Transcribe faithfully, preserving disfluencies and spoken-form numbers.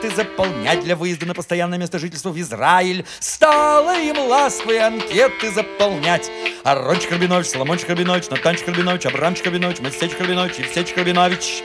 анкеты заполнять для выезда на постоянное место жительства в Израиль. Стало им ласковые анкеты заполнять. Арончик Рабинович, Соломончик Рабинович, Натанчик Рабинович, Абрамчик Рабинович, Моисейчик Рабинович, Евсейчик Рабинович.